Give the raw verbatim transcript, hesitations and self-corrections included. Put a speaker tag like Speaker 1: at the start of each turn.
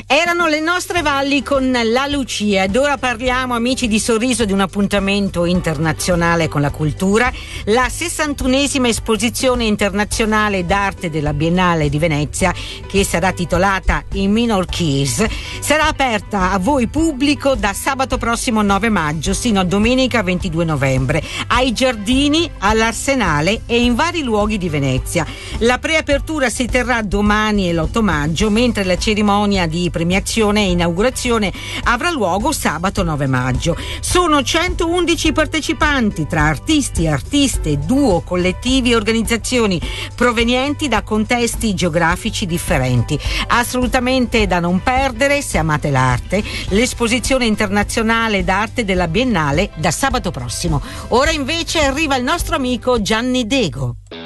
Speaker 1: Erano le nostre valli con La Lucia ed ora parliamo, amici di Sorriso, di un appuntamento internazionale con la cultura. La sessantunesima esposizione internazionale d'arte della Biennale di Venezia, che sarà titolata In Minor Keys, sarà aperta a voi pubblico da sabato prossimo nove maggio sino a domenica ventidue novembre ai Giardini, all'Arsenale e in vari luoghi di Venezia. La preapertura si terrà domani e l'otto maggio, mentre la cerimonia di premiazione e inaugurazione avrà luogo sabato nove maggio. Sono centoundici partecipanti tra artisti, artiste, duo, collettivi e organizzazioni provenienti da contesti geografici differenti. Assolutamente da non perdere se amate l'arte, l'esposizione internazionale d'arte della Biennale da sabato prossimo. Ora invece arriva il nostro amico Gianni Dego.